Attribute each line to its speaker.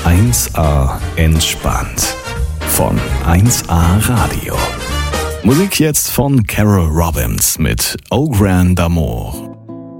Speaker 1: 1A entspannt von 1A Radio. Musik jetzt von Carol Robbins mit Au Grand Amour.